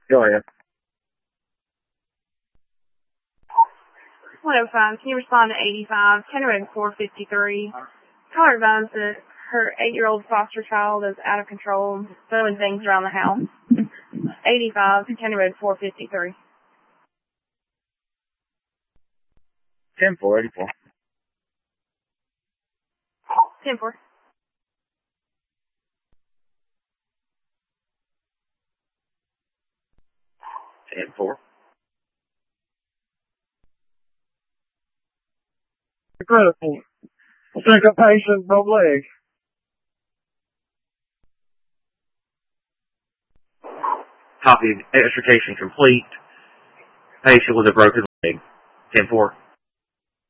Go ahead. 105. Can you respond to 85? Tenor 453. Caller advised that her 8-year-old foster child is out of control, throwing things around the house. 85. Tenor 453. 10-4, 84. 10-4. 10-4. Critical. Syncopation, broke leg. Copy extrication complete. Patient with a broken leg. 10-4.